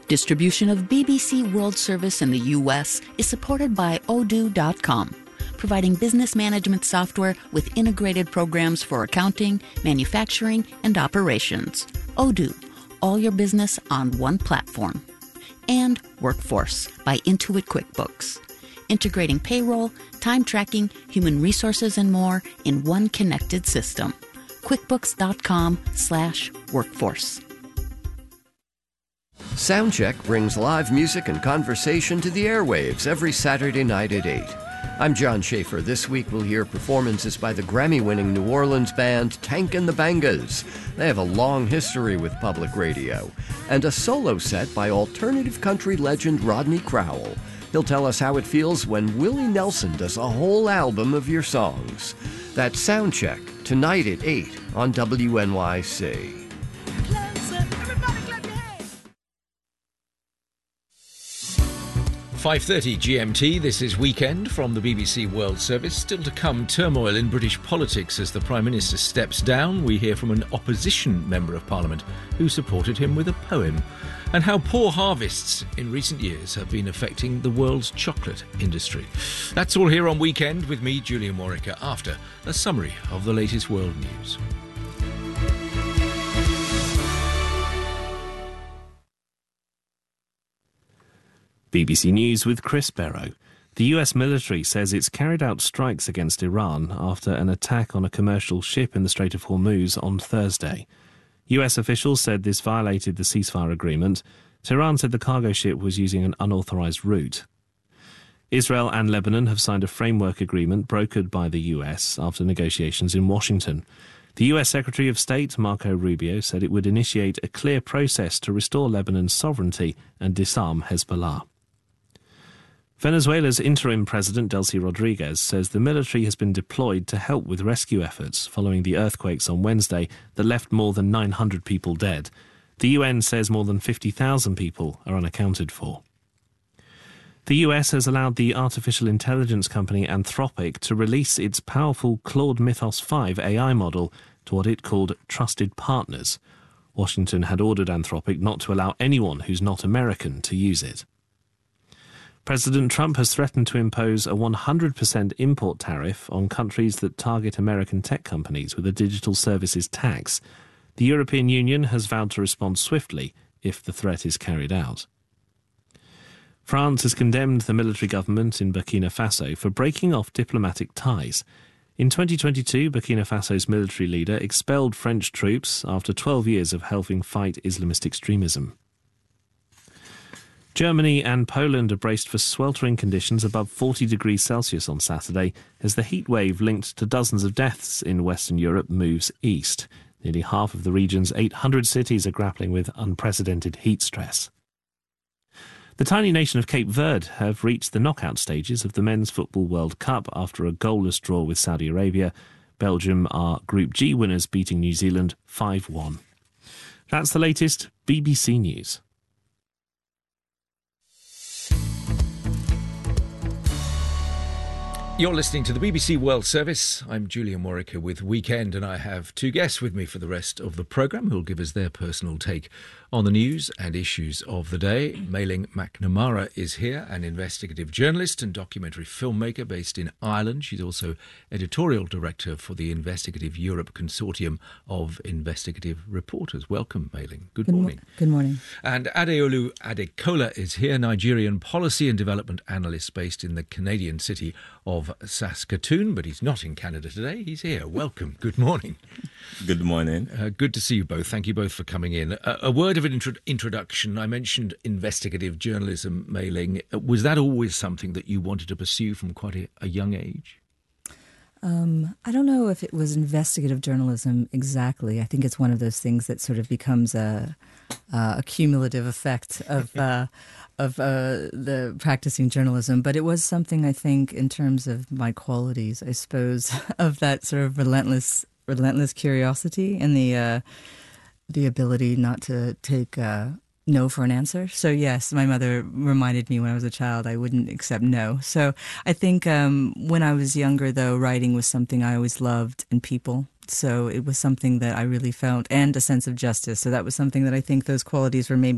Distribution of BBC World Service in the U.S. is supported by Odoo.com, providing business management software with integrated programs for accounting, manufacturing, and operations. Odoo, all your business on one platform. And Workforce by Intuit QuickBooks, integrating payroll, time tracking, human resources, and more in one connected system. QuickBooks.com/workforce. Soundcheck brings live music and conversation to the airwaves every Saturday night at 8. I'm John Schaefer. This week we'll hear performances by the Grammy-winning New Orleans band Tank and the Bangas. They have a long history with public radio. And a solo set by alternative country legend Rodney Crowell. He'll tell us how it feels when Willie Nelson does a whole album of your songs. That's Soundcheck, tonight at 8 on WNYC. 5:30 GMT, this is Weekend from the BBC World Service. Still to come, turmoil in British politics as the Prime Minister steps down. We hear from an opposition Member of Parliament who supported him with a poem. And how poor harvests in recent years have been affecting the world's chocolate industry. That's all here on Weekend with me, Julian Morica, after a summary of the latest world news. BBC News with Chris Barrow. The US military says it's carried out strikes against Iran after an attack on a commercial ship in the Strait of Hormuz on Thursday. US officials said this violated the ceasefire agreement. Tehran said the cargo ship was using an unauthorized route. Israel and Lebanon have signed a framework agreement brokered by the US after negotiations in Washington. The US Secretary of State, Marco Rubio, said it would initiate a clear process to restore Lebanon's sovereignty and disarm Hezbollah. Venezuela's interim president, Delcy Rodriguez, says the military has been deployed to help with rescue efforts following the earthquakes on Wednesday that left more than 900 people dead. The UN says more than 50,000 people are unaccounted for. The US has allowed the artificial intelligence company Anthropic to release its powerful Claude Mythos 5 AI model to what it called trusted partners. Washington had ordered Anthropic not to allow anyone who's not American to use it. President Trump has threatened to impose a 100% import tariff on countries that target American tech companies with a digital services tax. The European Union has vowed to respond swiftly if the threat is carried out. France has condemned the military government in Burkina Faso for breaking off diplomatic ties. In 2022, Burkina Faso's military leader expelled French troops after 12 years of helping fight Islamist extremism. Germany and Poland are braced for sweltering conditions above 40 degrees Celsius on Saturday as the heat wave linked to dozens of deaths in Western Europe moves east. Nearly half of the region's 800 cities are grappling with unprecedented heat stress. The tiny nation of Cape Verde have reached the knockout stages of the Men's Football World Cup after a goalless draw with Saudi Arabia. Belgium are Group G winners, beating New Zealand 5-1. That's the latest BBC News. You're listening to the BBC World Service. I'm Julian Morica with Weekend, and I have two guests with me for the rest of the programme who'll give us their personal take on the news and issues of the day. Mailing McNamara is here, an investigative journalist and documentary filmmaker based in Ireland. She's also editorial director for the Investigative Europe Consortium of Investigative Reporters. Welcome, Mailing. Good morning. Good morning. And Adeolu Adekola is here, Nigerian policy and development analyst based in the Canadian city of Saskatoon, but he's not in Canada today. He's here. Welcome. Good morning. Good morning. Good to see you both. Thank you both for coming in. A word of an introduction. I mentioned investigative journalism, Mailing. Was that always something that you wanted to pursue from quite a young age? I don't know if it was investigative journalism exactly. I think it's one of those things that sort of becomes a cumulative effect of the practicing journalism. But it was something, I think, in terms of my qualities, I suppose, of that sort of relentless curiosity and the ability not to take no for an answer. So yes, my mother reminded me when I was a child I wouldn't accept no. So I think when I was younger, though, writing was something I always loved, and people. So it was something that I really felt, and a sense of justice. So that was something that I think those qualities were maybe